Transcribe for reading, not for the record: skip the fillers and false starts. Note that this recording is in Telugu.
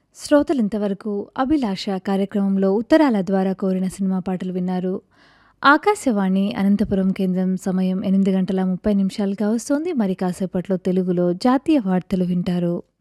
శ్రోతలింతవరకు 'అభిలాష' కార్యక్రమంలో ఉత్తరాల ద్వారా కోరిన సినిమా పాటలు విన్నారు. ఆకాశవాణి అనంతపురం కేంద్రం సమయం 8 గంటల 30 నిమిషాలుగా వస్తోంది. మరి కాసేపట్లో తెలుగులో జాతీయ వార్తలు వింటారు.